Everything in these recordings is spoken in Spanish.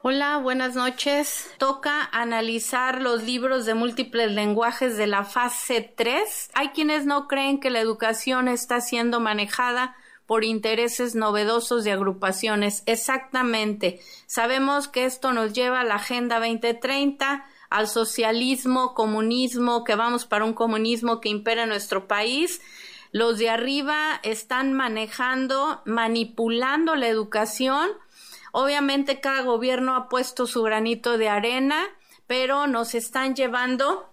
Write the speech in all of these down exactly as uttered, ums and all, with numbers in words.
Hola, buenas noches. Toca analizar los libros de múltiples lenguajes de la fase tres. Hay quienes no creen que la educación está siendo manejada por intereses novedosos de agrupaciones. Exactamente. Sabemos que esto nos lleva a la Agenda veinte treinta, al socialismo, comunismo, que vamos para un comunismo que impera en nuestro país. Los de arriba están manejando, manipulando la educación. Obviamente cada gobierno ha puesto su granito de arena, pero nos están llevando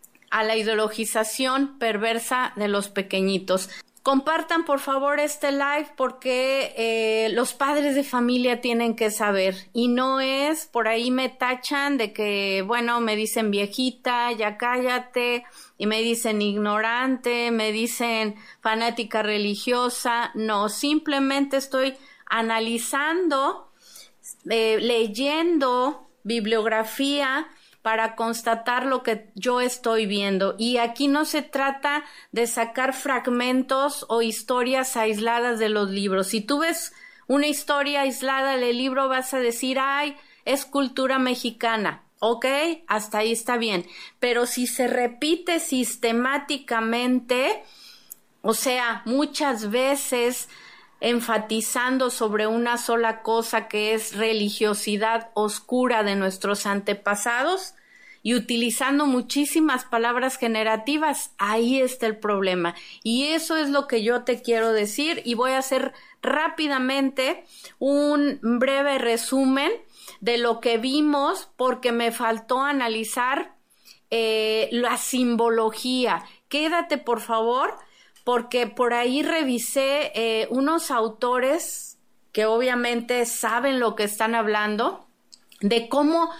a la ideologización perversa de los pequeñitos. Compartan por favor este live porque eh, los padres de familia tienen que saber, y no es, por ahí me tachan de que, bueno, me dicen viejita, ya cállate, y me dicen ignorante, me dicen fanática religiosa. No, simplemente estoy analizando, Eh, leyendo bibliografía para constatar lo que yo estoy viendo. Y aquí no se trata de sacar fragmentos o historias aisladas de los libros. Si tú ves una historia aislada del libro, vas a decir, ay, es cultura mexicana. Ok, hasta ahí está bien. Pero si se repite sistemáticamente, o sea, muchas veces enfatizando sobre una sola cosa, que es religiosidad oscura de nuestros antepasados, y utilizando muchísimas palabras generativas, ahí está el problema. Y eso es lo que yo te quiero decir, y voy a hacer rápidamente un breve resumen de lo que vimos, porque me faltó analizar eh, la simbología. Quédate, por favor, porque por ahí revisé eh, unos autores que obviamente saben lo que están hablando, de cómo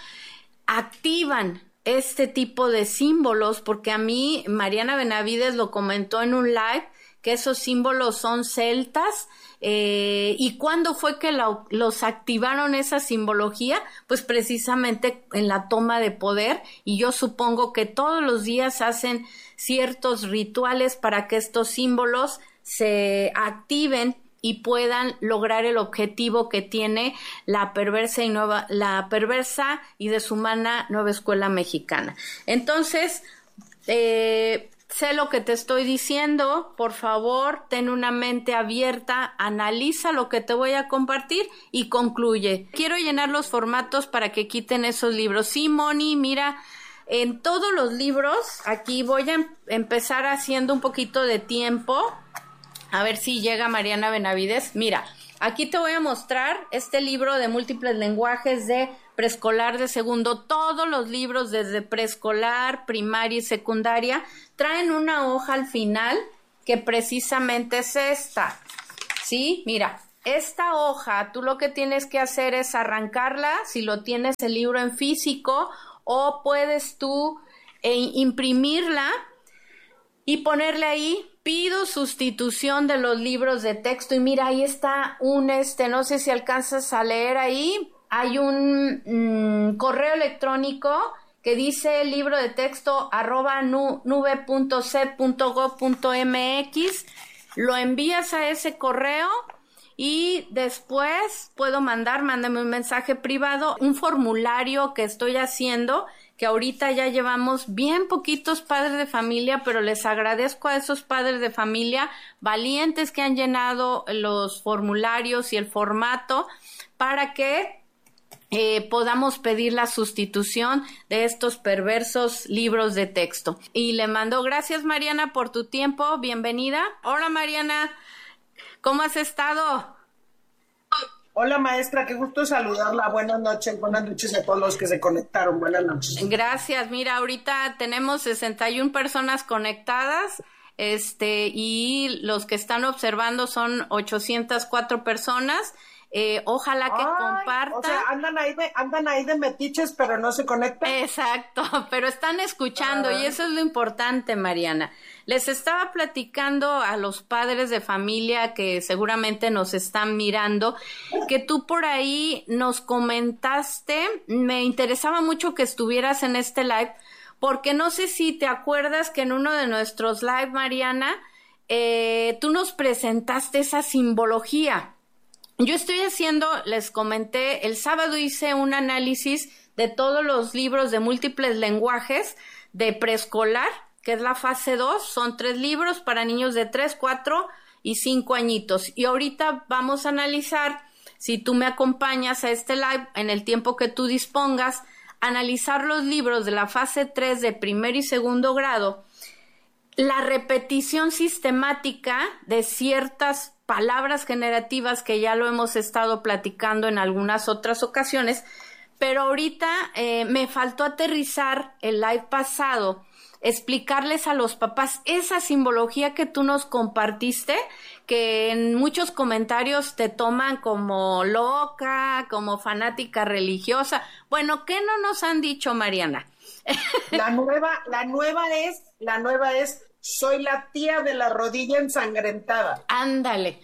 activan este tipo de símbolos, porque a mí Mariana Benavides lo comentó en un live, que esos símbolos son celtas. Eh, ¿y cuándo fue que lo, los activaron esa simbología? Pues precisamente en la toma de poder, y yo supongo que todos los días hacen ciertos rituales para que estos símbolos se activen y puedan lograr el objetivo que tiene la perversa y nueva, la perversa y deshumana nueva escuela mexicana. Entonces, eh, sé lo que te estoy diciendo, por favor, ten una mente abierta, analiza lo que te voy a compartir y concluye. Quiero llenar los formatos para que quiten esos libros. Sí, Moni, mira, en todos los libros, aquí voy a em- empezar haciendo un poquito de tiempo, a ver si llega Mariana Benavides. Mira, aquí te voy a mostrar este libro de múltiples lenguajes de preescolar de segundo. Todos los libros desde preescolar, primaria y secundaria traen una hoja al final que precisamente es esta, ¿sí? Mira, esta hoja tú lo que tienes que hacer es arrancarla, si lo tienes el libro en físico, o puedes tú eh, imprimirla y ponerle ahí, pido sustitución de los libros de texto. Y mira, ahí está un, este, no sé si alcanzas a leer ahí, hay un mmm, correo electrónico que dice libro de texto arroba nube punto set punto gov punto mx. Lo envías a ese correo y después puedo mandar, mándame un mensaje privado, un formulario que estoy haciendo, que ahorita ya llevamos bien poquitos padres de familia, pero les agradezco a esos padres de familia valientes que han llenado los formularios y el formato para que Eh, podamos pedir la sustitución de estos perversos libros de texto. Y le mando gracias, Mariana, por tu tiempo. Bienvenida. Hola, Mariana. ¿Cómo has estado? Hola, maestra. Qué gusto saludarla. Buenas noches. Buenas noches a todos los que se conectaron. Buenas noches. Gracias. Mira, ahorita tenemos sesenta y una personas conectadas. Este, y los que están observando son ochocientas cuatro personas. Eh, ojalá que Ay, compartan. O sea, andan ahí de, andan ahí de metiches, pero no se conectan. Exacto, pero están escuchando. Ay. Y eso es lo importante, Mariana. Les estaba platicando a los padres de familia que seguramente nos están mirando, que tú por ahí nos comentaste, me interesaba mucho que estuvieras en este live, porque no sé si te acuerdas que en uno de nuestros live, Mariana, eh, tú nos presentaste esa simbología. yo estoy haciendo, les comenté, el sábado hice un análisis de todos los libros de múltiples lenguajes de preescolar, que es la fase dos, son tres libros para niños de tres, cuatro y cinco añitos. Y ahorita vamos a analizar, si tú me acompañas a este live en el tiempo que tú dispongas, analizar los libros de la fase tres de primer y segundo grado, la repetición sistemática de ciertas palabras generativas que ya lo hemos estado platicando en algunas otras ocasiones, pero ahorita eh, me faltó aterrizar el live pasado, explicarles a los papás esa simbología que tú nos compartiste, que en muchos comentarios te toman como loca, como fanática religiosa. Bueno, ¿qué no nos han dicho, Mariana? La nueva, la nueva es, la nueva es, soy la tía de la rodilla ensangrentada. Ándale.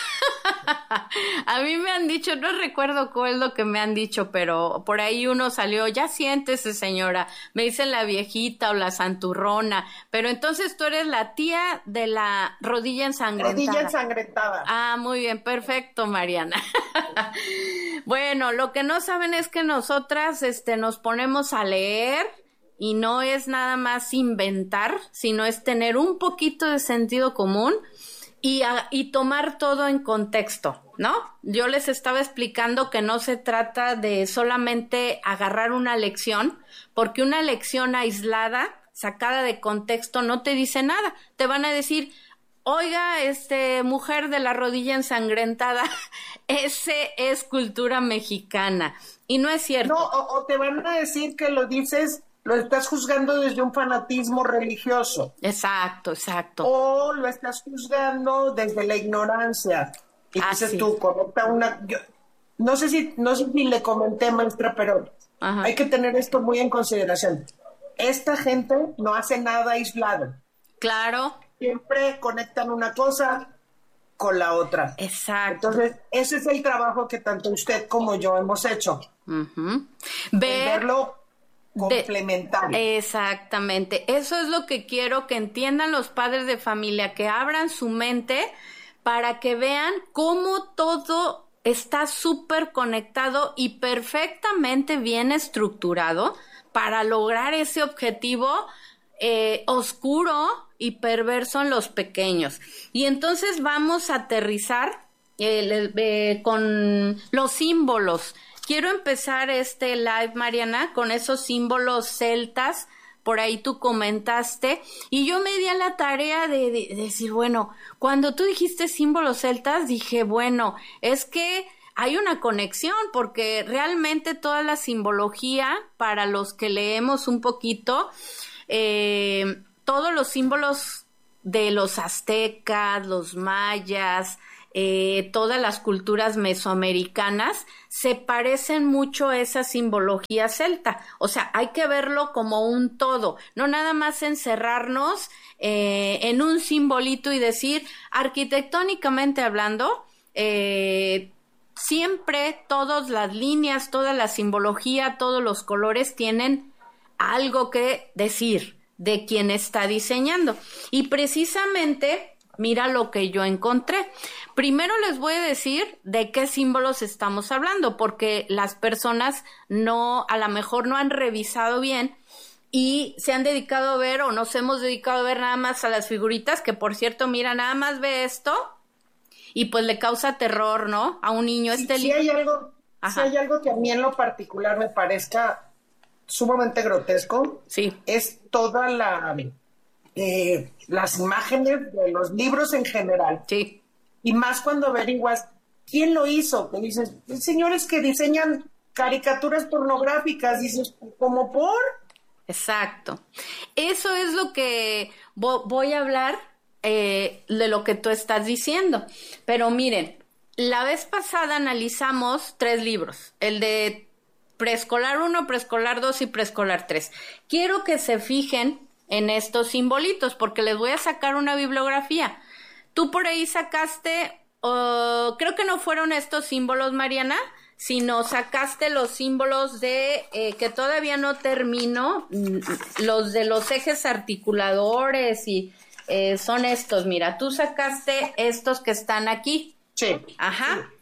A mí me han dicho, no recuerdo cuál es lo que me han dicho, pero por ahí uno salió, ya siéntese, señora, me dicen la viejita o la santurrona, pero entonces tú eres la tía de la rodilla ensangrentada. Rodilla ensangrentada. Ah, muy bien, perfecto, Mariana. Bueno, lo que no saben es que nosotras este, nos ponemos a leer, y no es nada más inventar, sino es tener un poquito de sentido común y, a, y tomar todo en contexto, ¿no? Yo les estaba explicando que no se trata de solamente agarrar una lección, porque una lección aislada, sacada de contexto, no te dice nada. Te van a decir, oiga, este, mujer de la rodilla ensangrentada, ese es cultura mexicana. Y no es cierto. No, o, o te van a decir que lo dices... Lo estás juzgando desde un fanatismo religioso. Exacto, exacto. O lo estás juzgando desde la ignorancia. Y dices tú, conecta una... Yo, no sé si no sé si le comenté, maestra, pero Ajá. hay que tener esto muy en consideración. Esta gente no hace nada aislado. Claro. Siempre conectan una cosa con la otra. Exacto. Entonces, ese es el trabajo que tanto usted como yo hemos hecho. Uh-huh. Ver... verlo complementario. De, exactamente. Eso es lo que quiero que entiendan los padres de familia, que abran su mente para que vean cómo todo está súper conectado y perfectamente bien estructurado para lograr ese objetivo eh, oscuro y perverso en los pequeños. Y entonces vamos a aterrizar eh, eh, con los símbolos. Quiero empezar este live, Mariana, con esos símbolos celtas, por ahí tú comentaste, y yo me di a la tarea de, de, de decir, bueno, cuando tú dijiste símbolos celtas, dije, bueno, es que hay una conexión, porque realmente toda la simbología, para los que leemos un poquito, eh, todos los símbolos de los aztecas, los mayas, Eh, todas las culturas mesoamericanas se parecen mucho a esa simbología celta. O sea, hay que verlo como un todo, no nada más encerrarnos eh, en un simbolito y decir, arquitectónicamente hablando, eh, siempre todas las líneas, toda la simbología, todos los colores tienen algo que decir de quien está diseñando. Y precisamente... mira lo que yo encontré. Primero les voy a decir de qué símbolos estamos hablando, porque las personas no, a lo mejor no han revisado bien y se han dedicado a ver o nos hemos dedicado a ver nada más a las figuritas, que por cierto, mira, nada más ve esto y pues le causa terror, ¿no? A un niño. Sí, este sí hay algo, sí hay algo que a mí en lo particular me parezca sumamente grotesco. Sí. Es toda la... Eh, las imágenes de los libros en general. Sí. Y más cuando averiguas quién lo hizo, que dices, señores que diseñan caricaturas pornográficas, dices, ¿cómo por? Exacto. Eso es lo que vo- voy a hablar eh, de lo que tú estás diciendo. Pero miren, la vez pasada analizamos tres libros, el de preescolar uno, preescolar dos y preescolar tres. Quiero que se fijen en estos simbolitos, porque les voy a sacar una bibliografía. Tú por ahí sacaste, uh, creo que no fueron estos símbolos, Mariana, sino sacaste los símbolos de, eh, que todavía no termino, los de los ejes articuladores, y eh, son estos, mira, tú sacaste estos que están aquí. Sí. Ajá. Sí.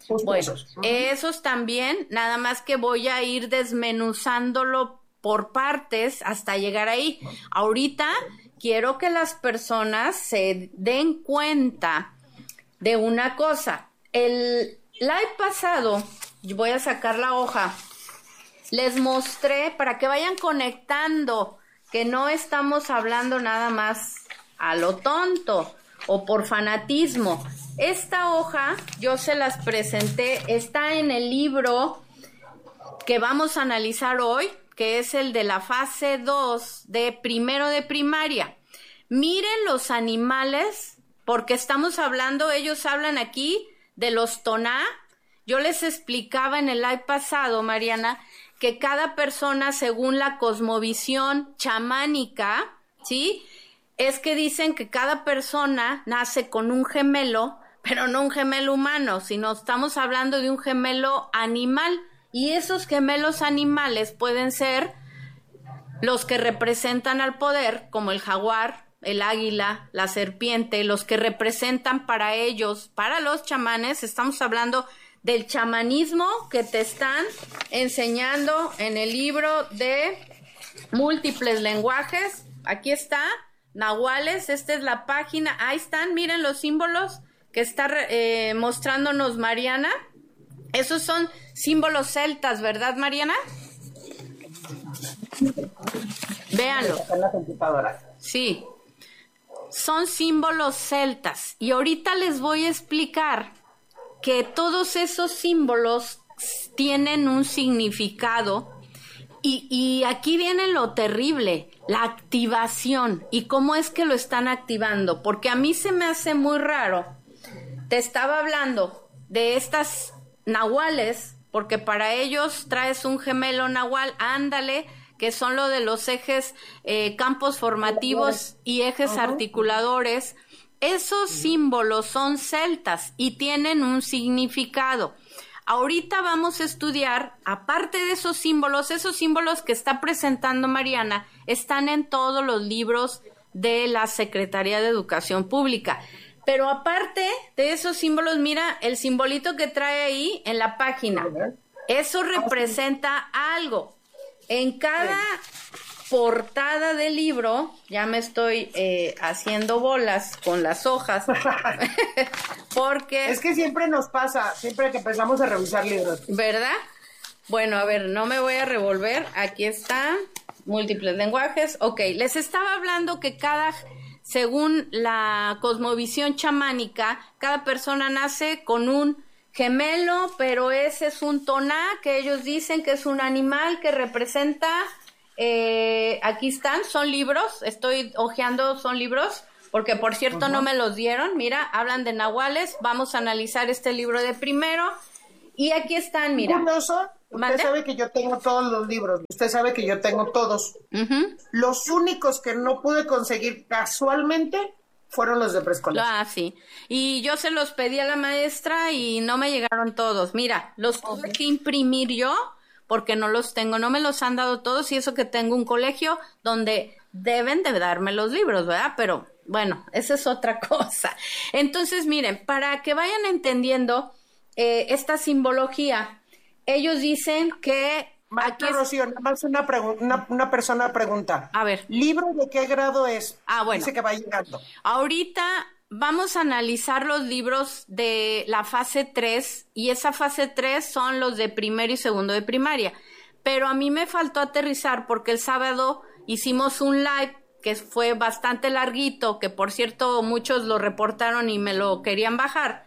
Justo bueno, esos. Uh-huh. esos también, nada más que voy a ir desmenuzándolo por partes hasta llegar ahí. Ahorita quiero que las personas se den cuenta de una cosa. El live pasado, voy a sacar la hoja, les mostré para que vayan conectando que no estamos hablando nada más a lo tonto o por fanatismo. Esta hoja yo se las presenté, está en el libro que vamos a analizar hoy, que es el de la fase dos de primero de primaria. Miren los animales, porque estamos hablando, ellos hablan aquí de los toná. Yo les explicaba en el live pasado, Mariana, que cada persona, según la cosmovisión chamánica, ¿sí?, es que dicen que cada persona nace con un gemelo, pero no un gemelo humano, sino estamos hablando de un gemelo animal. Y esos gemelos animales pueden ser los que representan al poder, como el jaguar, el águila, la serpiente, los que representan para ellos, para los chamanes. Estamos hablando del chamanismo que te están enseñando en el libro de múltiples lenguajes. Aquí está, nahuales, esta es la página, ahí están, miren los símbolos que está eh, mostrándonos Mariana. Esos son símbolos celtas, ¿verdad, Mariana? Véanlo. Sí, son símbolos celtas. Y ahorita les voy a explicar que todos esos símbolos tienen un significado. Y, y aquí viene lo terrible, la activación. ¿Y cómo es que lo están activando? Porque a mí se me hace muy raro. Te estaba hablando de estas nahuales, porque para ellos traes un gemelo nahual, ándale, que son lo de los ejes, eh, campos formativos y ejes uh-huh. articuladores. Esos símbolos son celtas y tienen un significado. Ahorita vamos a estudiar, aparte de esos símbolos, esos símbolos que está presentando Mariana, están en todos los libros de la Secretaría de Educación Pública. Pero aparte de esos símbolos, mira el simbolito que trae ahí en la página. Eso representa algo. En cada portada del libro, ya me estoy eh, haciendo bolas con las hojas, porque... Es que siempre nos pasa, siempre que empezamos a revisar libros. ¿Verdad? Bueno, a ver, no me voy a revolver. Aquí está, múltiples lenguajes. Ok, les estaba hablando que cada... Según la cosmovisión chamánica, cada persona nace con un gemelo, pero ese es un toná, que ellos dicen que es un animal que representa, eh, aquí están, son libros, estoy hojeando, son libros, porque por cierto uh-huh. no me los dieron, mira, hablan de nahuales, vamos a analizar este libro de primero, y aquí están, mira. Curioso. Usted ¿Mande? Sabe que yo tengo todos los libros, usted sabe que yo tengo todos. Uh-huh. Los únicos que no pude conseguir casualmente fueron los de preescolar. Ah, sí. Y yo se los pedí a la maestra y no me llegaron todos. Mira, los tuve okay. que imprimir yo porque no los tengo, no me los han dado todos y eso que tengo un colegio donde deben de darme los libros, ¿verdad? Pero bueno, esa es otra cosa. Entonces, miren, para que vayan entendiendo eh, esta simbología, ellos dicen que... Maestra aquí es... Rocío, nada más una, pregu- una, una persona pregunta. A ver. ¿Libro de qué grado es? Ah, bueno. Dice que va llegando. Ahorita vamos a analizar los libros de la fase tres y esa fase tres son los de primero y segundo de primaria. Pero a mí me faltó aterrizar porque el sábado hicimos un live que fue bastante larguito, que por cierto muchos lo reportaron y me lo querían bajar.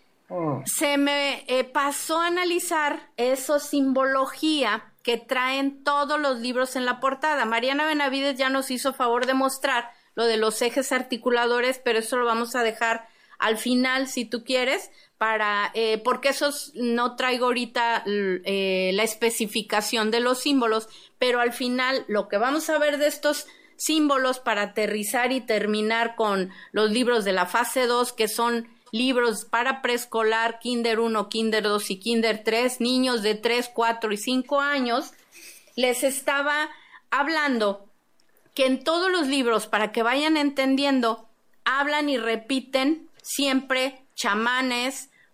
Se me eh, pasó a analizar esa simbología que traen todos los libros en la portada. Mariana Benavides ya nos hizo favor de mostrar lo de los ejes articuladores, pero eso lo vamos a dejar al final si tú quieres, para eh, porque esos no traigo ahorita eh, la especificación de los símbolos, pero al final lo que vamos a ver de estos símbolos para aterrizar y terminar con los libros de la fase dos, que son libros para preescolar, kinder uno, kinder dos y kinder tres, niños de tres, cuatro y cinco años, les estaba hablando que en todos los libros, para que vayan entendiendo, hablan y repiten siempre chamanes,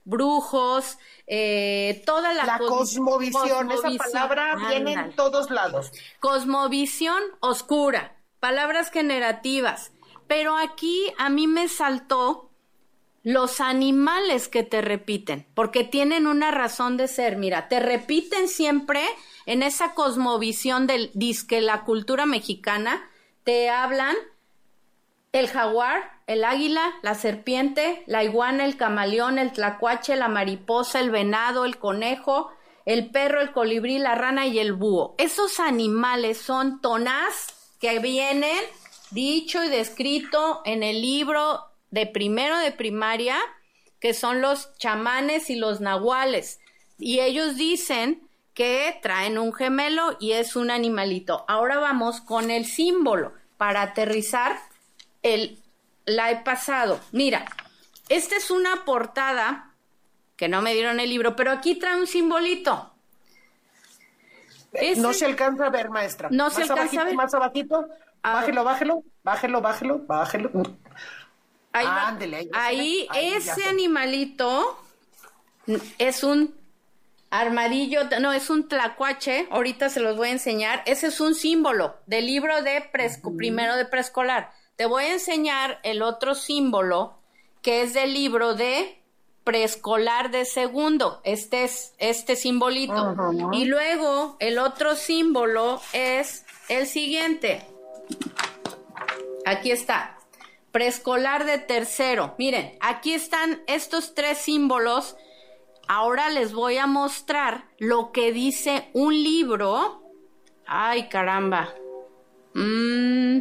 brujos, eh, toda la... La cosmovisión, cosmovisión, esa palabra ándale. Viene en todos lados. Cosmovisión oscura, palabras generativas. Pero aquí a mí me saltó los animales que te repiten, porque tienen una razón de ser. Mira, te repiten siempre en esa cosmovisión del disque la cultura mexicana, te hablan el jaguar, el águila, la serpiente, la iguana, el camaleón, el tlacuache, la mariposa, el venado, el conejo, el perro, el colibrí, la rana y el búho. Esos animales son tonás que vienen dicho y descrito en el libro de primero de primaria, que son los chamanes y los nahuales. Y ellos dicen que traen un gemelo y es un animalito. Ahora vamos con el símbolo para aterrizar el live pasado. Mira, esta es una portada que no me dieron el libro, pero aquí trae un simbolito. Este, no se alcanza a ver, maestra. No se alcanza abajito, a ver. Más abajito. Ah. Bájelo, bájelo, bájelo, bájelo, bájelo. Ahí, ah, ándele, ahí, ahí, ahí ese ya animalito es un armadillo, no, es un tlacuache, ahorita se los voy a enseñar. Ese es un símbolo del libro de presco, uh-huh. primero de preescolar. Te voy a enseñar el otro símbolo que es del libro de preescolar de segundo. Este es este simbolito. Uh-huh. Y luego el otro símbolo es el siguiente. Aquí está. Preescolar de tercero. Miren, aquí están estos tres símbolos. Ahora les voy a mostrar lo que dice un libro. Ay, caramba. Mm.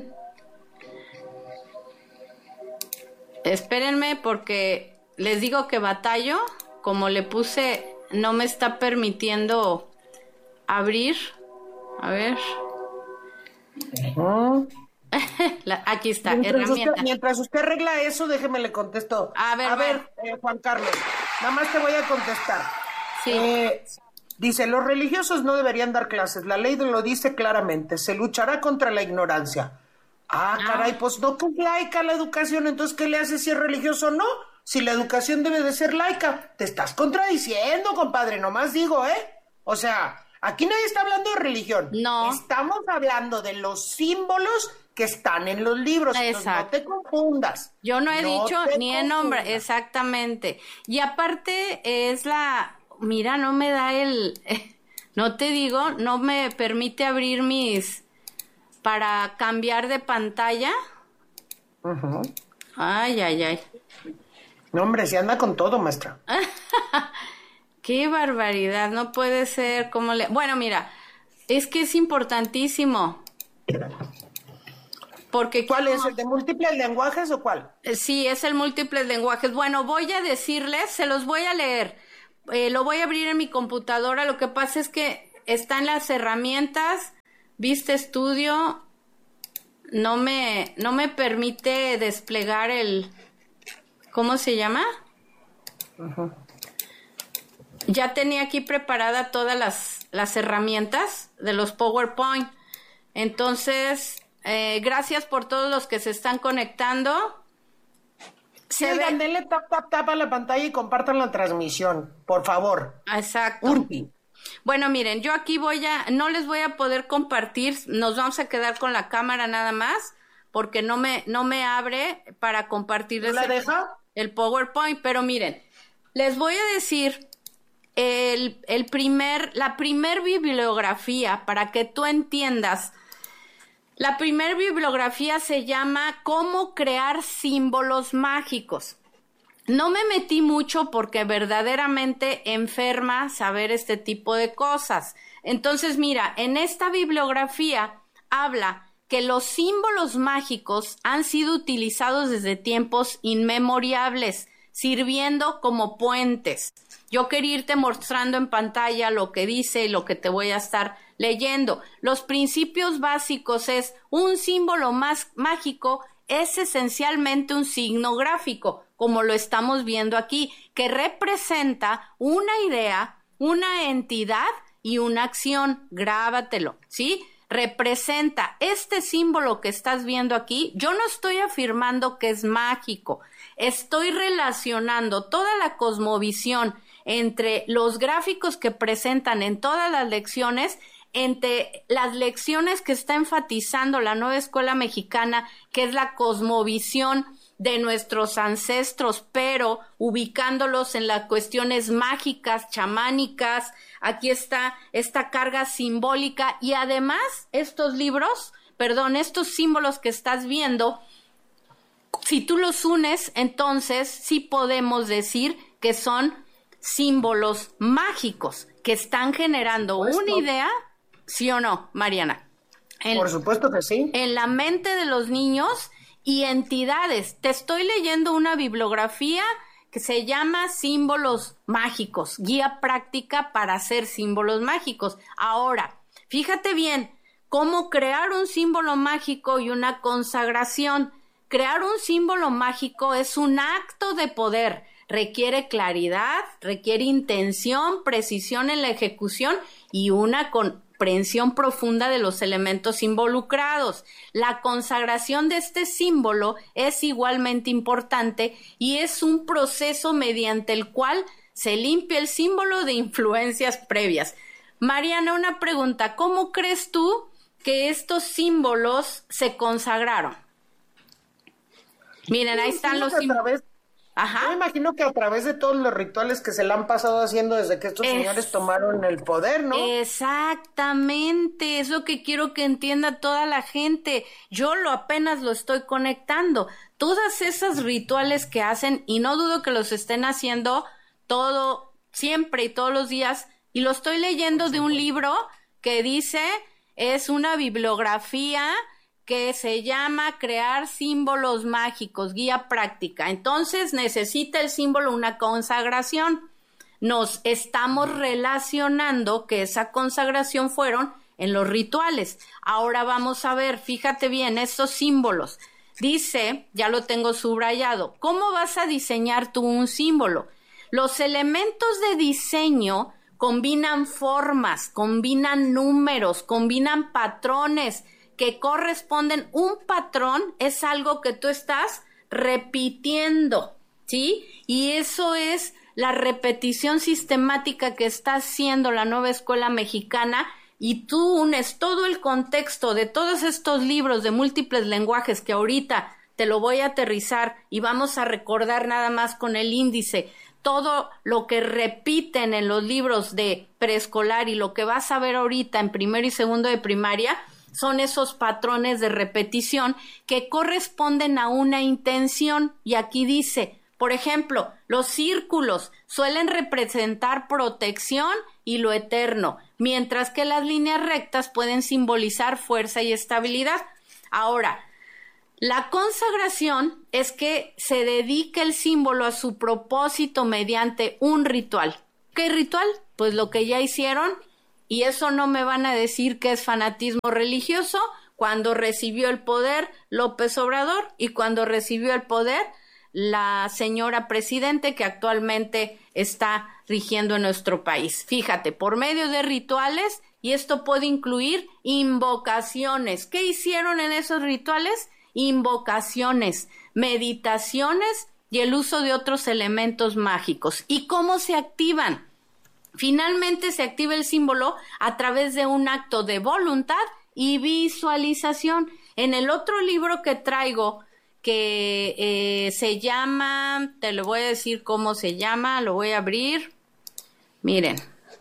Espérenme porque les digo que batallo. Como le puse, no me está permitiendo abrir. A ver. Uh-huh. La, aquí está, mientras herramienta. Usted, mientras usted arregla eso, déjeme le contesto. A ver, a ver, eh, Juan Carlos, nada más te voy a contestar. Sí. Eh, dice, los religiosos no deberían dar clases, la ley lo dice claramente, se luchará contra la ignorancia. Ah, ah. caray, pues no, pues laica la educación, entonces ¿qué le hace si es religioso o no? Si la educación debe de ser laica, te estás contradiciendo, compadre, nomás digo, ¿eh? O sea, aquí nadie está hablando de religión. No. Estamos hablando de los símbolos que están en los libros. No te confundas. Yo no he no dicho ni el nombre, exactamente. Y aparte es la, mira, no me da el, no te digo, no me permite abrir mis, para cambiar de pantalla. Uh-huh. Ay, ay, ay. No, hombre, se anda con todo, maestra. Qué barbaridad, no puede ser como le... Bueno, mira, es que es importantísimo. Porque ¿cuál es? ¿El de múltiples lenguajes o cuál? Sí, es el múltiples lenguajes. Bueno, voy a decirles, se los voy a leer. Eh, lo voy a abrir en mi computadora. Lo que pasa es que están las herramientas. Vista Estudio no me, no me permite desplegar el... ¿Cómo se llama? Uh-huh. Ya tenía aquí preparada todas las, las herramientas de los PowerPoint. Entonces... Eh, gracias por todos los que se están conectando. Se sí, ve... denle tap, tap, tap a la pantalla y compartan la transmisión, por favor. Exacto. Urpi. Bueno, miren, yo aquí voy a, no les voy a poder compartir, nos vamos a quedar con la cámara nada más, porque no me, no me abre para compartirles ¿No la deja? el, el PowerPoint, pero miren, les voy a decir el, el primer, la primer bibliografía para que tú entiendas. La primer bibliografía se llama Cómo crear símbolos mágicos. No me metí mucho porque verdaderamente enferma saber este tipo de cosas. Entonces, mira, en esta bibliografía habla que los símbolos mágicos han sido utilizados desde tiempos inmemorables, sirviendo como puentes. Yo quería irte mostrando en pantalla lo que dice y lo que te voy a estar leyendo. Los principios básicos es un símbolo más mágico es esencialmente un signo gráfico, como lo estamos viendo aquí, que representa una idea, una entidad y una acción. Grábatelo, ¿sí? Representa este símbolo que estás viendo aquí. Yo no estoy afirmando que es mágico. estoy relacionando toda la cosmovisión entre los gráficos que presentan en todas las lecciones, entre las lecciones que está enfatizando la nueva escuela mexicana, que es la cosmovisión de nuestros ancestros, pero ubicándolos en las cuestiones mágicas, chamánicas. Aquí está esta carga simbólica y además estos libros, perdón, estos símbolos que estás viendo, si tú los unes, entonces sí podemos decir que son símbolos mágicos que están generando una idea, ¿sí o no, Mariana? En, Por supuesto que sí. En la mente de los niños y entidades. Te estoy leyendo una bibliografía que se llama Símbolos Mágicos, guía práctica para hacer símbolos mágicos. Ahora, fíjate bien, cómo crear un símbolo mágico y una consagración. Crear un símbolo mágico es un acto de poder. Requiere claridad, requiere intención, precisión en la ejecución y una comprensión profunda de los elementos involucrados. La consagración de este símbolo es igualmente importante y es un proceso mediante el cual se limpia el símbolo de influencias previas. Mariana, una pregunta, ¿cómo crees tú que estos símbolos se consagraron? Miren, ahí están los símbolos. Ajá. Yo me imagino que a través de todos los rituales que se le han pasado haciendo desde que estos es... señores tomaron el poder, ¿no? Exactamente, es lo que quiero que entienda toda la gente. Yo lo apenas lo estoy conectando. Todas esas rituales que hacen, y no dudo que los estén haciendo todo, siempre y todos los días, y lo estoy leyendo de un libro que dice, es una bibliografía que se llama Crear Símbolos Mágicos, guía práctica. Entonces necesita el símbolo una consagración. Nos estamos relacionando que esa consagración fueron en los rituales. Ahora vamos a ver, fíjate bien, estos símbolos. Dice, ya lo tengo subrayado, ¿cómo vas a diseñar tú un símbolo? Los elementos de diseño combinan formas, combinan números, combinan patrones, que corresponden. Un patrón es algo que tú estás repitiendo, ¿sí? Y eso es la repetición sistemática que está haciendo la nueva escuela mexicana, y tú unes todo el contexto de todos estos libros de múltiples lenguajes que ahorita te lo voy a aterrizar y vamos a recordar nada más con el índice todo lo que repiten en los libros de preescolar y lo que vas a ver ahorita en primero y segundo de primaria. Son esos patrones de repetición que corresponden a una intención. Y aquí dice, por ejemplo, los círculos suelen representar protección y lo eterno, mientras que las líneas rectas pueden simbolizar fuerza y estabilidad. Ahora, la consagración es que se dedique el símbolo a su propósito mediante un ritual. ¿Qué ritual? Pues lo que ya hicieron. Y eso no me van a decir que es fanatismo religioso cuando recibió el poder López Obrador y cuando recibió el poder la señora presidente que actualmente está rigiendo en nuestro país. Fíjate, por medio de rituales, y esto puede incluir invocaciones. ¿Qué hicieron en esos rituales? Invocaciones, meditaciones y el uso de otros elementos mágicos. ¿Y cómo se activan? Finalmente se activa el símbolo a través de un acto de voluntad y visualización. En el otro libro que traigo, que eh, se llama, te lo voy a decir cómo se llama, lo voy a abrir. Miren,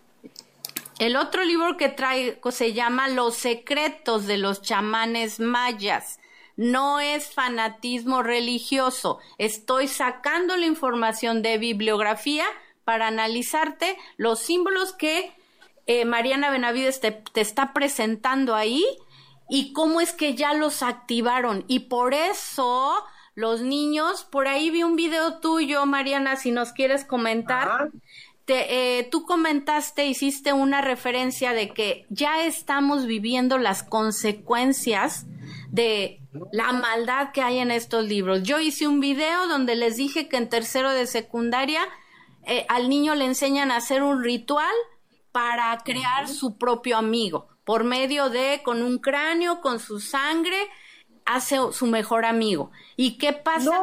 el otro libro que traigo se llama Los secretos de los chamanes mayas. No es fanatismo religioso. Estoy sacando la información de bibliografía para analizarte los símbolos que eh, Mariana Benavides te, te está presentando ahí y cómo es que ya los activaron. Y por eso los niños, por ahí vi un video tuyo, Mariana, si nos quieres comentar. Te, eh, tú comentaste, hiciste una referencia de que ya estamos viviendo las consecuencias de la maldad que hay en estos libros. Yo hice un video donde les dije que en tercero de secundaria Eh, al niño le enseñan a hacer un ritual para crear su propio amigo, por medio de, con un cráneo, con su sangre, hace su mejor amigo. ¿Y qué pasa? No,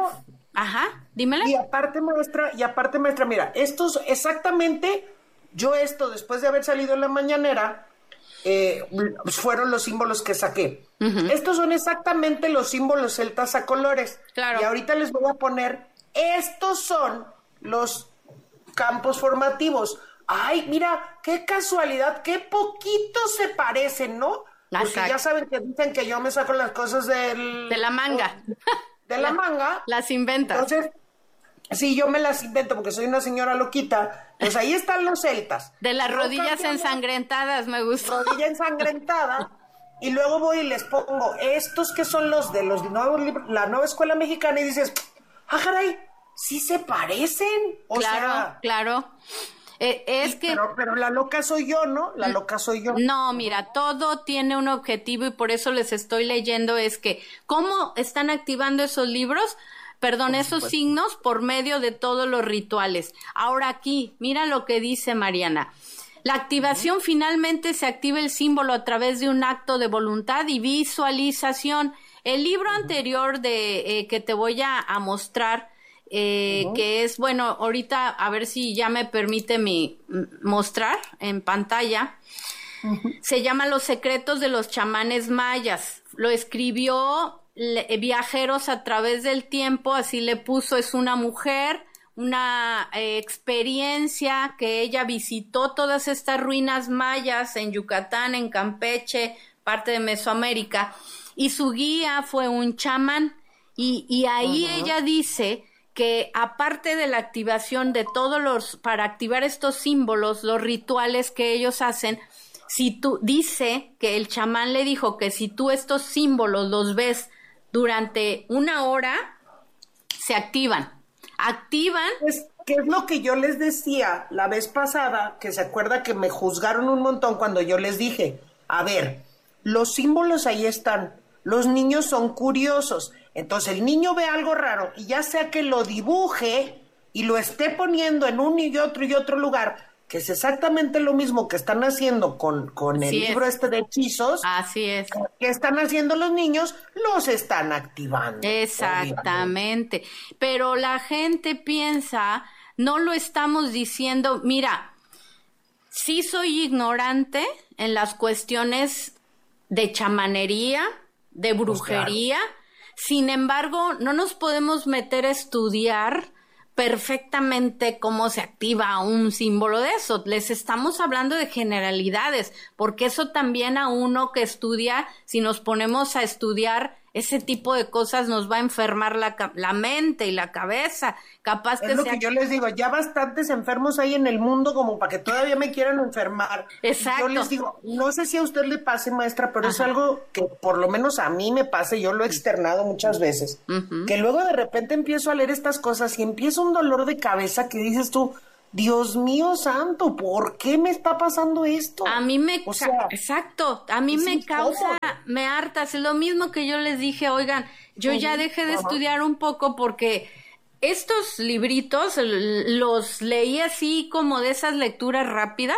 Ajá, dímela. Y aparte, maestra, y aparte, maestra, mira, estos exactamente, yo esto, después de haber salido en la mañanera, eh, fueron los símbolos que saqué. Uh-huh. Estos son exactamente los símbolos celtas a colores. Claro. Y ahorita les voy a poner, estos son los campos formativos. Ay, mira, qué casualidad, qué poquito se parecen, ¿no? Porque Exacto. ya saben que dicen que yo me saco las cosas del... De la manga. De la, la manga. Las inventas. Entonces, sí, yo me las invento porque soy una señora loquita. Pues ahí están los celtas. De las luego rodillas ensangrentadas, me gusta. Rodilla ensangrentada. Y luego voy y les pongo estos que son los de los nuevos libros, la nueva escuela mexicana, y dices, ah, caray, sí se parecen. O claro, sea, claro. Eh, es y, que... Pero, pero la loca soy yo, ¿no? La loca soy yo. No, mira, todo tiene un objetivo y por eso les estoy leyendo, es que ¿cómo están activando esos libros? Perdón, esos signos por medio de todos los rituales. Ahora aquí, mira lo que dice Mariana. La activación uh-huh. finalmente se activa el símbolo a través de un acto de voluntad y visualización. El libro uh-huh. anterior de eh, que te voy a, a mostrar, Eh, uh-huh. que es, bueno, ahorita a ver si ya me permite mi mostrar en pantalla, uh-huh. se llama Los secretos de los chamanes mayas, lo escribió le, Viajeros a través del tiempo, así le puso, es una mujer, una eh, experiencia que ella visitó todas estas ruinas mayas en Yucatán, en Campeche, parte de Mesoamérica, y su guía fue un chamán, y, y ahí uh-huh. ella dice que aparte de la activación de todos los, para activar estos símbolos, los rituales que ellos hacen, si tú, dice que el chamán le dijo que si tú estos símbolos los ves durante una hora, se activan, activan. Pues, ¿qué es lo que yo les decía la vez pasada? Que se acuerda que me juzgaron un montón cuando yo les dije, a ver, los símbolos ahí están, los niños son curiosos. Entonces el niño ve algo raro y ya sea que lo dibuje y lo esté poniendo en un y otro y otro lugar, que es exactamente lo mismo que están haciendo con, con el Así libro es. este de hechizos. Así es. Que están haciendo los niños, los están activando. Exactamente. Obviamente. Pero la gente piensa, no lo estamos diciendo, mira, sí soy ignorante en las cuestiones de chamanería, de brujería. Pues claro. Sin embargo, no nos podemos meter a estudiar perfectamente cómo se activa un símbolo de eso. Les estamos hablando de generalidades, porque eso también a uno que estudia, si nos ponemos a estudiar ese tipo de cosas, nos va a enfermar la, la mente y la cabeza. Capaz que es lo sea... que yo les digo, ya bastantes enfermos hay en el mundo como para que todavía me quieran enfermar. Exacto. Yo les digo, no sé si a usted le pase, maestra, pero Ajá. es algo que por lo menos a mí me pasa, yo lo he externado muchas veces, uh-huh. que luego de repente empiezo a leer estas cosas y empieza un dolor de cabeza que dices tú, Dios mío santo, ¿por qué me está pasando esto? A mí me, o sea, exacto, a mí me causa, me harta, es lo mismo que yo les dije, oigan, yo ya dejé de estudiar un poco porque estos libritos los leí así como de esas lecturas rápidas,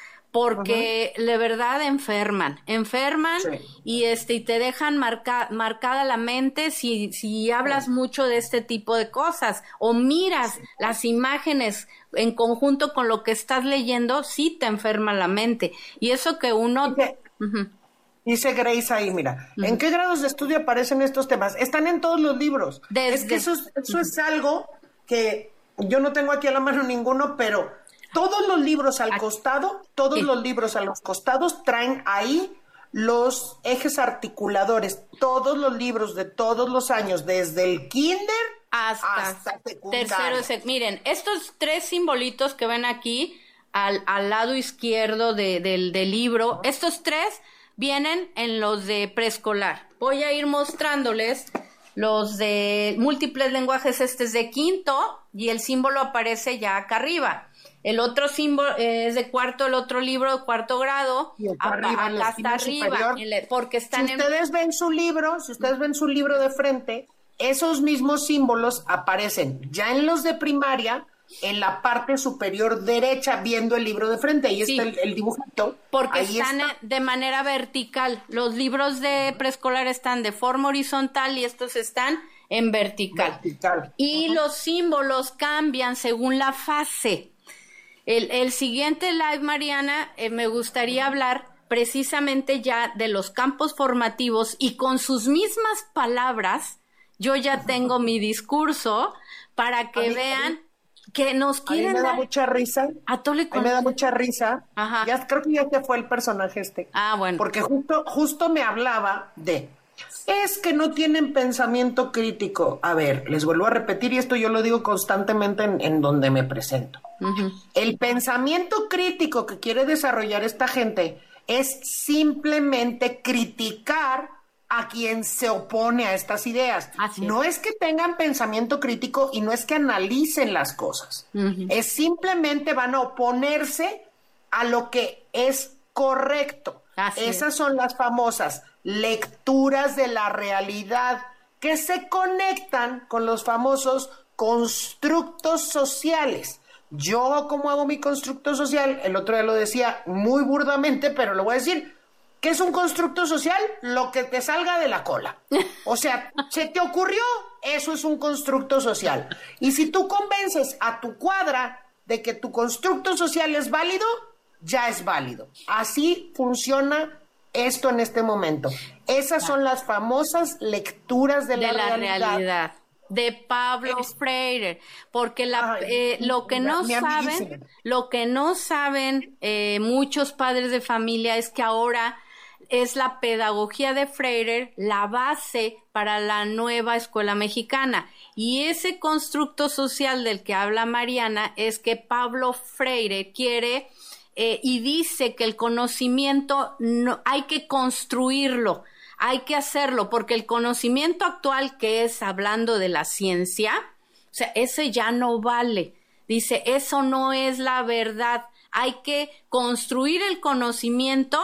porque uh-huh. de verdad enferman, enferman sí. y este y te dejan marca, marcada la mente si, si hablas sí. mucho de este tipo de cosas o miras sí. las imágenes en conjunto con lo que estás leyendo, sí te enferma la mente. Y eso que uno... Dice, uh-huh. dice Grace ahí, mira, uh-huh. ¿en qué grados de estudio aparecen estos temas? Están en todos los libros. Desde... Es que eso, es, eso uh-huh. es algo que yo no tengo aquí a la mano ninguno, pero... Todos los libros al costado, todos sí. los libros a los costados traen ahí los ejes articuladores. Todos los libros de todos los años, desde el kinder hasta, hasta tercero. Sec- Miren, estos tres simbolitos que ven aquí al, al lado izquierdo de, del, del libro, uh-huh. estos tres vienen en los de preescolar. Voy a ir mostrándoles los de múltiples lenguajes. Este es de quinto y el símbolo aparece ya acá arriba. El otro símbolo es de cuarto, el otro libro de cuarto grado, acá arriba, acá hasta arriba, el, porque están si ustedes en... ven su libro, si ustedes ven su libro de frente, esos mismos símbolos aparecen ya en los de primaria, en la parte superior derecha, viendo el libro de frente, ahí sí. está el, el dibujito. Porque ahí están está. de manera vertical, los libros de preescolar están de forma horizontal y estos están en vertical. vertical. Y uh-huh. los símbolos cambian según la fase. El, el siguiente live, Mariana, eh, me gustaría hablar precisamente ya de los campos formativos y con sus mismas palabras, yo ya tengo mi discurso para que mí, vean que nos quieren a mí me da dar... mucha risa. A todo le a mí me da mucha risa. Ajá. Ya, creo que ya se fue el personaje este. Ah, bueno. Porque justo, justo me hablaba de... Es que no tienen pensamiento crítico. A ver, les vuelvo a repetir, y esto yo lo digo constantemente en, en donde me presento. Uh-huh. El pensamiento crítico que quiere desarrollar esta gente es simplemente criticar a quien se opone a estas ideas. Así es. No es que tengan pensamiento crítico y no es que analicen las cosas. Uh-huh. Es simplemente van a oponerse a lo que es correcto. Así Esas es. son las famosas lecturas de la realidad que se conectan con los famosos constructos sociales. Yo, ¿cómo hago mi constructo social? El otro día lo decía muy burdamente, pero lo voy a decir. ¿Qué es un constructo social? Lo que te salga de la cola. O sea, ¿se te ocurrió? Eso es un constructo social. Y si tú convences a tu cuadra de que tu constructo social es válido, ya es válido. Así funciona esto en este momento. Esas son las famosas lecturas de, de la, la realidad. realidad. De Pablo es, Freire, porque la, ay, eh, lo que no mi saben, lo que no saben eh, muchos padres de familia es que ahora es la pedagogía de Freire la base para la nueva escuela mexicana, y ese constructo social del que habla Mariana es que Pablo Freire quiere eh, y dice que el conocimiento no, hay que construirlo. Hay que hacerlo, porque el conocimiento actual, que es hablando de la ciencia, o sea, ese ya no vale. Dice, eso no es la verdad. Hay que construir el conocimiento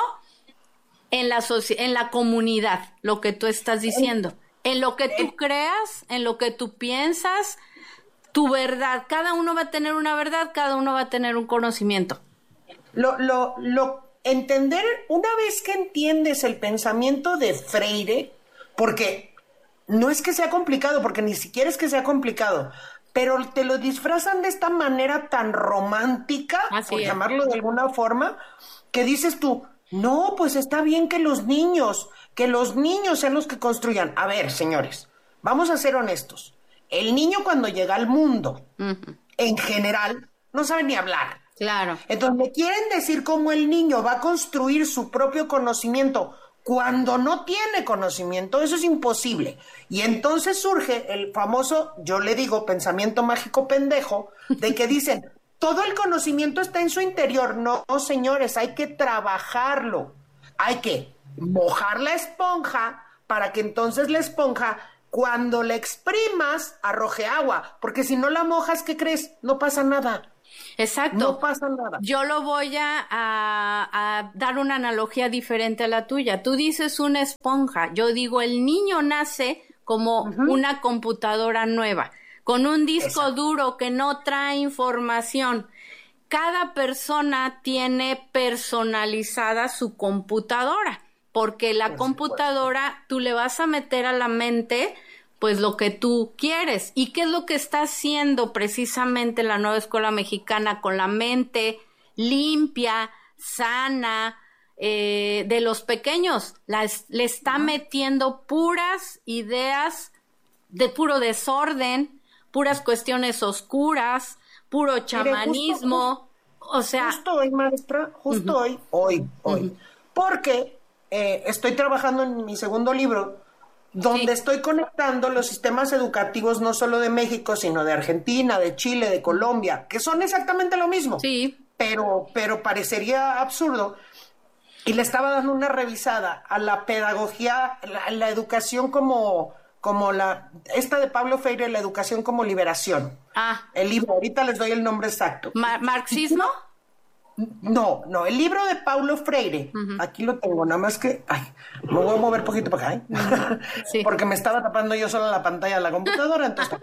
en la soci- en la comunidad, lo que tú estás diciendo. En lo que tú creas, en lo que tú piensas, tu verdad. Cada uno va a tener una verdad, cada uno va a tener un conocimiento. Lo, lo, lo... Entender, una vez que entiendes el pensamiento de Freire, porque no es que sea complicado, porque ni siquiera es que sea complicado, pero te lo disfrazan de esta manera tan romántica, Así por es. llamarlo de alguna forma, que dices tú, no, pues está bien que los niños, que los niños sean los que construyan. A ver, señores, vamos a ser honestos. El niño cuando llega al mundo, uh-huh. en general, no sabe ni hablar. Claro. Entonces me quieren decir cómo el niño va a construir su propio conocimiento cuando no tiene conocimiento. Eso es imposible. Y entonces surge el famoso, yo le digo, pensamiento mágico pendejo, de que dicen, todo el conocimiento está en su interior. No, no, señores, hay que trabajarlo. Hay que mojar la esponja para que entonces la esponja, cuando la exprimas, arroje agua. Porque si no la mojas, ¿qué crees? No pasa nada. Exacto. No pasa nada. Yo lo voy a, a, a dar una analogía diferente a la tuya. Tú dices una esponja. Yo digo, el niño nace como uh-huh. una computadora nueva, con un disco Exacto. duro que no trae información. Cada persona tiene personalizada su computadora, porque la Por computadora supuesto. Tú le vas a meter a la mente pues lo que tú quieres. ¿Y qué es lo que está haciendo precisamente la nueva escuela mexicana con la mente limpia, sana, eh, de los pequeños? Las, le está metiendo puras ideas de puro desorden, puras cuestiones oscuras, puro chamanismo. Mire, justo, o sea... Justo hoy, maestra, justo uh-huh. hoy, hoy, hoy. Uh-huh. Porque eh, estoy trabajando en mi segundo libro, donde sí. estoy conectando los sistemas educativos no solo de México, sino de Argentina, de Chile, de Colombia, que son exactamente lo mismo, sí. pero, pero parecería absurdo. Y le estaba dando una revisada a la pedagogía, la, la educación como, como la, esta de Pablo Freire, la educación como liberación. Ah. El libro, ahorita les doy el nombre exacto. ¿Mar- ¿Marxismo? No, no, el libro de Paulo Freire, uh-huh. aquí lo tengo, nada más que, ay, me voy a mover poquito para acá, ¿eh? Uh-huh. Sí. Porque me estaba tapando yo sola la pantalla de la computadora, entonces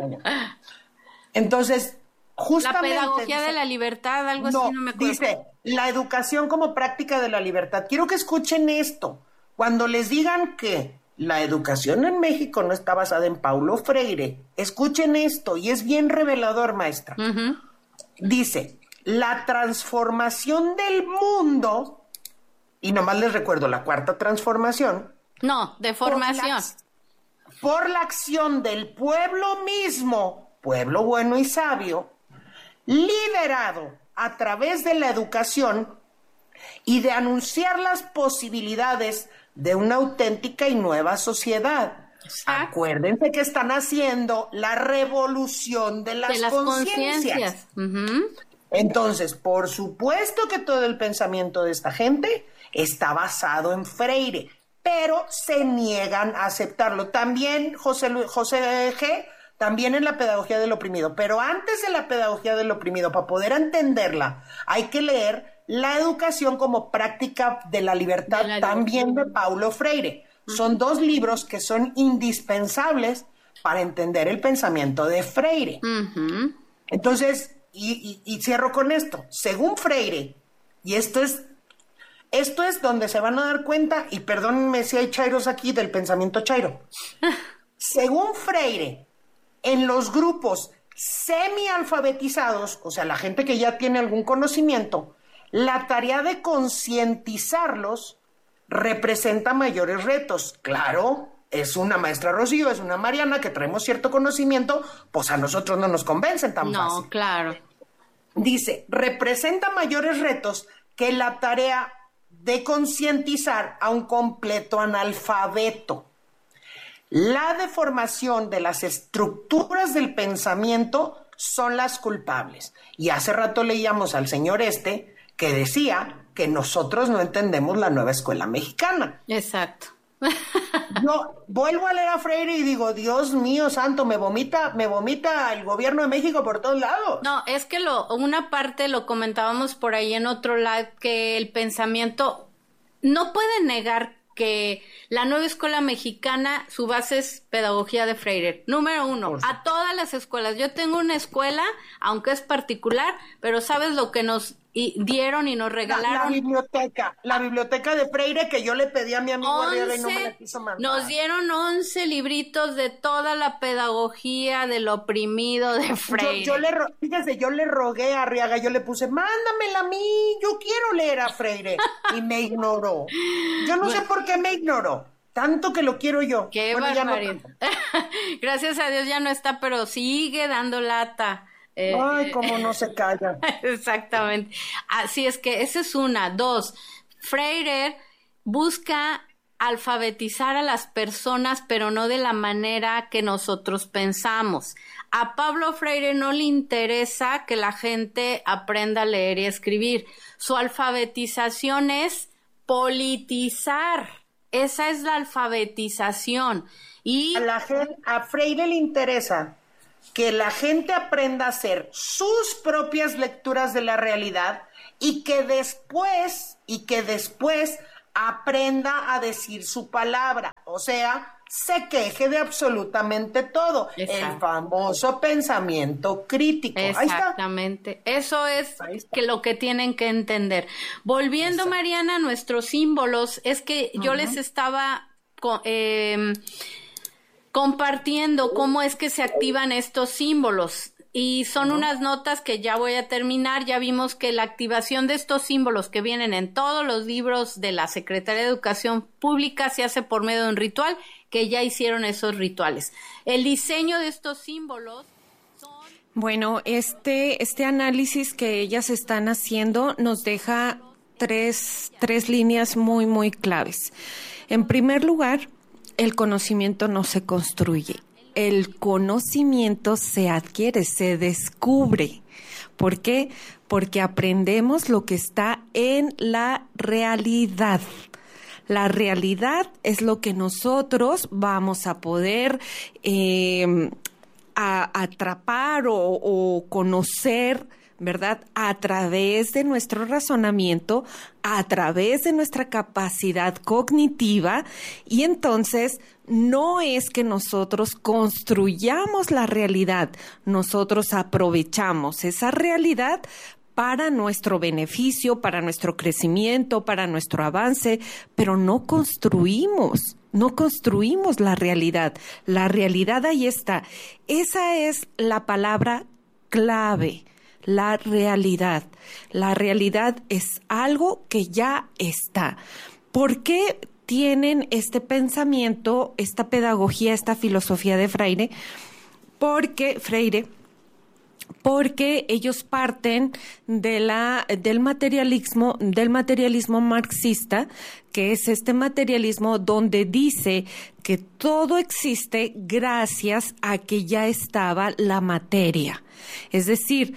Entonces, justamente... La pedagogía dice, de la libertad, algo no, así, no me acuerdo. Dice, la educación como práctica de la libertad. Quiero que escuchen esto. Cuando les digan que la educación en México no está basada en Paulo Freire. Escuchen esto, y es bien revelador, maestra. Uh-huh. Dice, la transformación del mundo, y nomás les recuerdo la cuarta transformación. No, de formación. Por la, por la acción del pueblo mismo, pueblo bueno y sabio, liderado a través de la educación y de anunciar las posibilidades de una auténtica y nueva sociedad. Exacto. Acuérdense que están haciendo la revolución de las, de las conciencias. Uh-huh. Entonces, por supuesto que todo el pensamiento de esta gente está basado en Freire, pero se niegan a aceptarlo. También José, José G., también en la pedagogía del oprimido. Pero antes de la pedagogía del oprimido, para poder entenderla, hay que leer La educación como práctica de la libertad, de la también de Paulo Freire. Uh-huh. Son dos libros que son indispensables para entender el pensamiento de Freire. Uh-huh. Entonces, y, y, y cierro con esto. Según Freire, y esto es, esto es donde se van a dar cuenta, y perdónenme si hay chairos aquí del pensamiento chairo. Según Freire, en los grupos semialfabetizados, o sea, la gente que ya tiene algún conocimiento, la tarea de concientizarlos representa mayores retos. Claro, es una maestra Rocío, es una Mariana que traemos cierto conocimiento, pues a nosotros no nos convencen tan no, fácil. No, claro. Dice, representa mayores retos que la tarea de concientizar a un completo analfabeto. La deformación de las estructuras del pensamiento son las culpables. Y hace rato leíamos al señor este que decía que nosotros no entendemos la nueva escuela mexicana. Exacto. Yo vuelvo a leer a Freire y digo, Dios mío santo, me vomita, me vomita el gobierno de México por todos lados. No, es que lo, una parte lo comentábamos por ahí en otro lado, que el pensamiento no puede negar que la nueva escuela mexicana, su base es pedagogía de Freire. Número uno, a todas las escuelas. Yo tengo una escuela, aunque es particular, pero ¿sabes lo que nos dieron y nos regalaron? La, la biblioteca, la biblioteca de Freire que yo le pedí a mi amigo Arriaga y no me la quiso mandar. Nos dieron once libritos de toda la pedagogía del oprimido de Freire. Yo, yo le, fíjese, yo le rogué a Arriaga, yo le puse, mándamela a mí, yo quiero leer a Freire, y me ignoró. Yo no bueno. sé por qué me ignoró, tanto que lo quiero yo. Qué bueno, barbaridad. No... Gracias a Dios ya no está, pero sigue dando lata. Eh, Ay, cómo no se calla. Exactamente. Así es que esa es una. Dos, Freire busca alfabetizar a las personas, pero no de la manera que nosotros pensamos. A Pablo Freire no le interesa que la gente aprenda a leer y escribir. Su alfabetización es politizar. Esa es la alfabetización. Y a, la gente, a Freire le interesa que la gente aprenda a hacer sus propias lecturas de la realidad y que después, y que después aprenda a decir su palabra. O sea, se queje de absolutamente todo. Exacto. El famoso pensamiento crítico. Exactamente. Ahí está. Eso es que lo que tienen que entender. Volviendo, Exacto. Mariana, a nuestros símbolos, es que uh-huh. yo les estaba... Eh, compartiendo cómo es que se activan estos símbolos. Y son uh-huh. unas notas que ya voy a terminar. Ya vimos que la activación de estos símbolos que vienen en todos los libros de la Secretaría de Educación Pública se hace por medio de un ritual, que ya hicieron esos rituales. El diseño de estos símbolos son... Bueno, este, este análisis que ellas están haciendo nos deja tres, tres líneas muy, muy claves. En primer lugar, el conocimiento no se construye, el conocimiento se adquiere, se descubre. ¿Por qué? Porque aprendemos lo que está en la realidad. La realidad es lo que nosotros vamos a poder eh, a, atrapar o, o conocer, ¿verdad? A través de nuestro razonamiento, a través de nuestra capacidad cognitiva, y entonces no es que nosotros construyamos la realidad, nosotros aprovechamos esa realidad para nuestro beneficio, para nuestro crecimiento, para nuestro avance, pero no construimos. no construimos la realidad. La realidad ahí está. Esa es la palabra clave, la realidad. La realidad es algo que ya está. ¿Por qué tienen este pensamiento, esta pedagogía, esta filosofía de Freire? Porque Freire... porque ellos parten de la, del materialismo, del materialismo marxista, que es este materialismo donde dice que todo existe gracias a que ya estaba la materia. Es decir,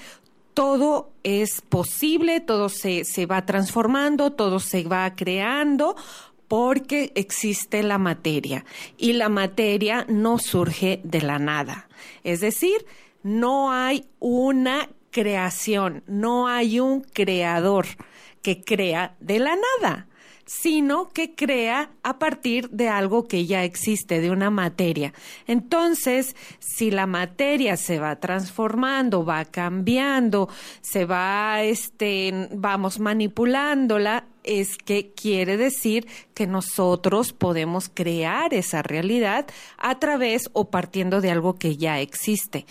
todo es posible, todo se, se va transformando, todo se va creando, porque existe la materia. Y la materia no surge de la nada. Es decir, no hay una creación, no hay un creador que crea de la nada, sino que crea a partir de algo que ya existe, de una materia. Entonces, si la materia se va transformando, va cambiando, se va, este, vamos manipulándola, es que quiere decir que nosotros podemos crear esa realidad a través o partiendo de algo que ya existe.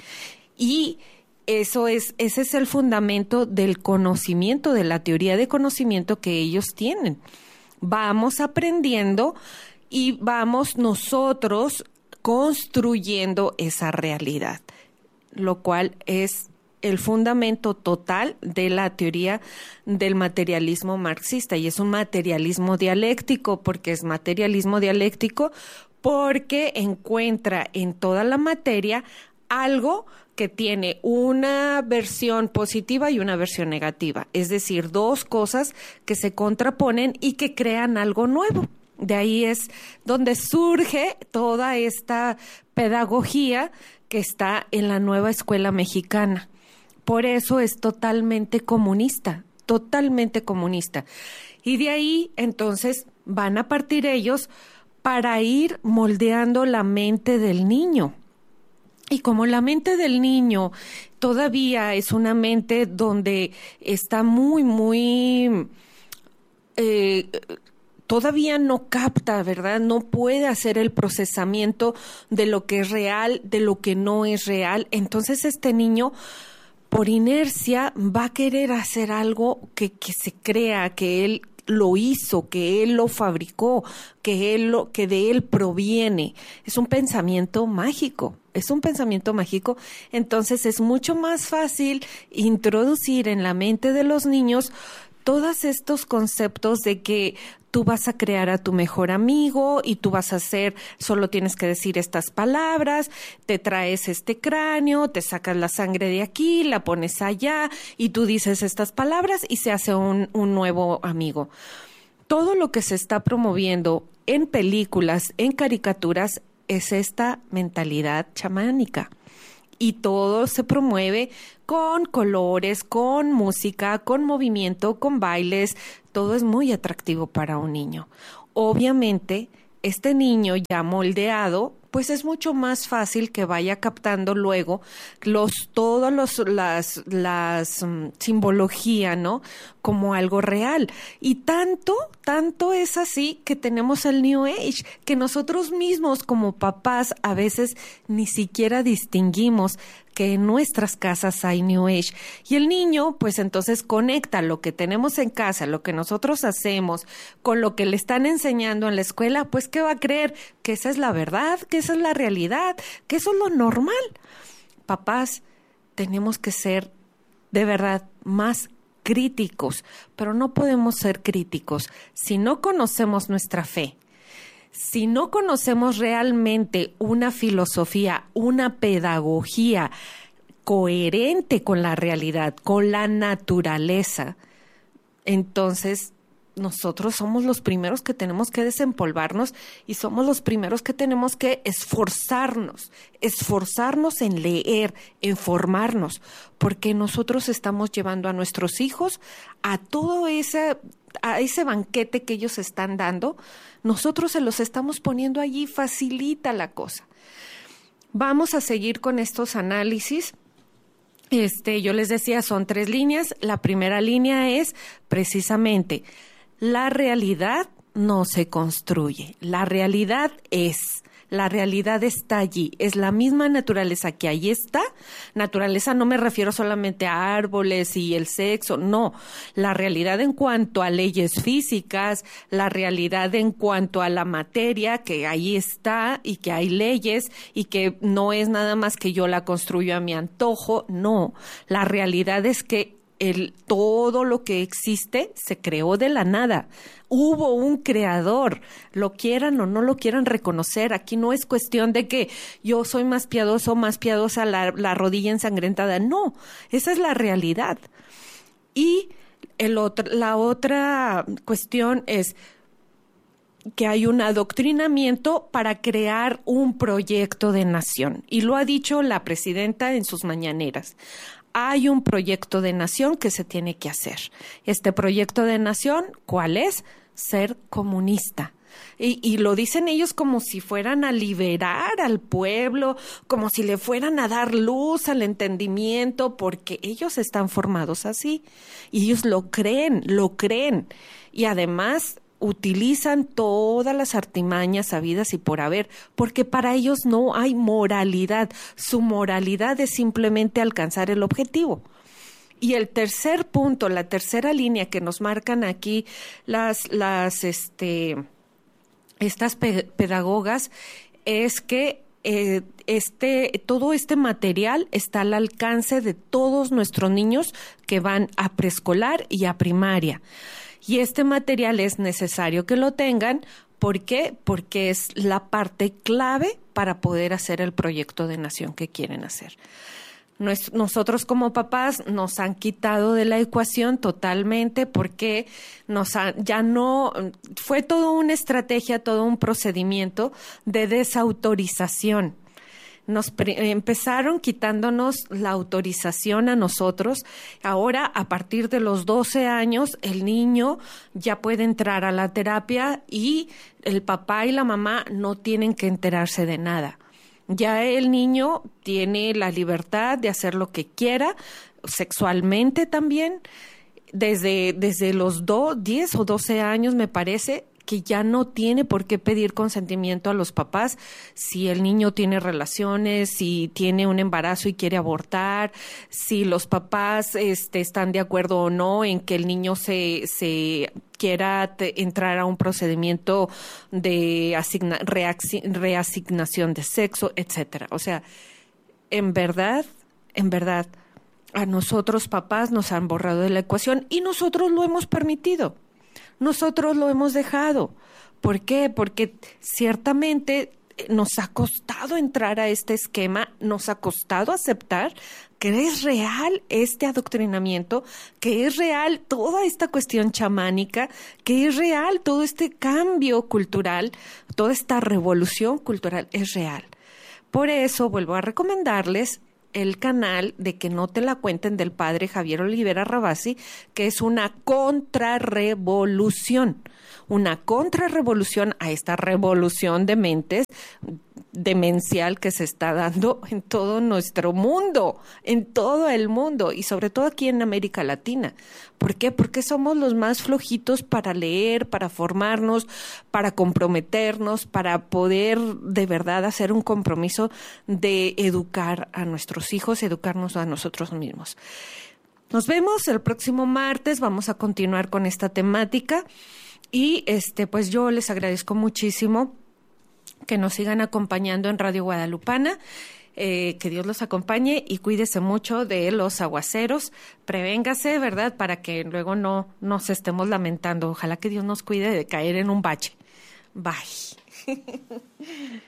Y eso es, ese es el fundamento del conocimiento, de la teoría de conocimiento que ellos tienen. Vamos aprendiendo y vamos nosotros construyendo esa realidad, lo cual es el fundamento total de la teoría del materialismo marxista. Y es un materialismo dialéctico. ¿Por qué es materialismo dialéctico? Porque encuentra en toda la materia algo que tiene una versión positiva y una versión negativa, es decir, dos cosas que se contraponen y que crean algo nuevo. De ahí es donde surge toda esta pedagogía que está en la nueva escuela mexicana. Por eso es totalmente comunista, totalmente comunista. Y de ahí, entonces, van a partir ellos para ir moldeando la mente del niño. Y como la mente del niño todavía es una mente donde está muy, muy... Eh, todavía no capta, ¿verdad? No puede hacer el procesamiento de lo que es real, de lo que no es real. Entonces este niño, por inercia, va a querer hacer algo que, que se crea, que él lo hizo, que él lo fabricó, que él lo, que de él proviene. Es un pensamiento mágico, es un pensamiento mágico. Entonces es mucho más fácil introducir en la mente de los niños todos estos conceptos de que tú vas a crear a tu mejor amigo y tú vas a hacer, solo tienes que decir estas palabras, te traes este cráneo, te sacas la sangre de aquí, la pones allá y tú dices estas palabras y se hace un, un nuevo amigo. Todo lo que se está promoviendo en películas, en caricaturas, es esta mentalidad chamánica. Y todo se promueve con colores, con música, con movimiento, con bailes. Todo es muy atractivo para un niño. Obviamente, este niño ya moldeado, pues es mucho más fácil que vaya captando luego los todos los las las um, simbología, ¿no? Como algo real. Y tanto, tanto es así que tenemos el New Age, que nosotros mismos como papás a veces ni siquiera distinguimos que en nuestras casas hay New Age. Y el niño, pues entonces conecta lo que tenemos en casa, lo que nosotros hacemos, con lo que le están enseñando en la escuela, pues ¿qué va a creer? Que esa es la verdad, que esa es la realidad, que eso es lo normal. Papás, tenemos que ser de verdad más críticos, pero no podemos ser críticos si no conocemos nuestra fe. Si no conocemos realmente una filosofía, una pedagogía coherente con la realidad, con la naturaleza, entonces nosotros somos los primeros que tenemos que desempolvarnos y somos los primeros que tenemos que esforzarnos, esforzarnos en leer, en formarnos, porque nosotros estamos llevando a nuestros hijos a todo ese, a ese banquete que ellos están dando. Nosotros se los estamos poniendo allí, facilita la cosa. Vamos a seguir con estos análisis. Este, yo les decía, son tres líneas. La primera línea es precisamente la realidad no se construye. La realidad es, la realidad está allí. Es la misma naturaleza que ahí está. Naturaleza no me refiero solamente a árboles y el sexo, no. La realidad en cuanto a leyes físicas, la realidad en cuanto a la materia, que ahí está y que hay leyes y que no es nada más que yo la construyo a mi antojo, no. La realidad es que El, todo lo que existe se creó de la nada. Hubo un creador, lo quieran o no lo quieran reconocer. Aquí no es cuestión de que yo soy más piadoso, más piadosa, la, la rodilla ensangrentada. No, esa es la realidad. Y el otro, la otra cuestión es que hay un adoctrinamiento para crear un proyecto de nación. Y lo ha dicho la presidenta en sus mañaneras. Hay un proyecto de nación que se tiene que hacer. Este proyecto de nación, ¿cuál es? Ser comunista. Y, y lo dicen ellos como si fueran a liberar al pueblo, como si le fueran a dar luz al entendimiento, porque ellos están formados así. Y ellos lo creen, lo creen. Y además utilizan todas las artimañas habidas y por haber, porque para ellos no hay moralidad. Su moralidad es simplemente alcanzar el objetivo. Y el tercer punto, la tercera línea que nos marcan aquí las, las, este, estas pe- pedagogas es que eh, este, todo este material está al alcance de todos nuestros niños que van a preescolar y a primaria. Y este material es necesario que lo tengan. ¿Por qué? Porque es la parte clave para poder hacer el proyecto de nación que quieren hacer. Nos, nosotros como papás nos han quitado de la ecuación totalmente porque nos han, ya no, fue toda una estrategia, todo un procedimiento de desautorización. Nos pre- empezaron quitándonos la autorización a nosotros. Ahora, a partir de los doce años, el niño ya puede entrar a la terapia y el papá y la mamá no tienen que enterarse de nada. Ya el niño tiene la libertad de hacer lo que quiera, sexualmente también. Desde, desde los do, diez o doce años, me parece, que ya no tiene por qué pedir consentimiento a los papás si el niño tiene relaciones, si tiene un embarazo y quiere abortar, si los papás este, están de acuerdo o no en que el niño se, se quiera te, entrar a un procedimiento de asigna, reaxi, reasignación de sexo, etcétera. O sea, en verdad, en verdad, a nosotros papás nos han borrado de la ecuación y nosotros lo hemos permitido. Nosotros lo hemos dejado. ¿Por qué? Porque ciertamente nos ha costado entrar a este esquema, nos ha costado aceptar que es real este adoctrinamiento, que es real toda esta cuestión chamánica, que es real todo este cambio cultural, toda esta revolución cultural es real. Por eso vuelvo a recomendarles el canal de Que no te la cuenten del padre Javier Olivera Rabasi, que es una contrarrevolución, una contrarrevolución a esta revolución de mentes demencial que se está dando en todo nuestro mundo, en todo el mundo y sobre todo aquí en América Latina. ¿Por qué? Porque somos los más flojitos para leer, para formarnos, para comprometernos, para poder de verdad hacer un compromiso de educar a nuestros hijos, educarnos a nosotros mismos. Nos vemos el próximo martes, vamos a continuar con esta temática y este pues yo les agradezco muchísimo que nos sigan acompañando en Radio Guadalupana, eh, que Dios los acompañe y cuídese mucho de los aguaceros, prevéngase, ¿verdad? Para que luego no nos estemos lamentando. Ojalá que Dios nos cuide de caer en un bache. Bye.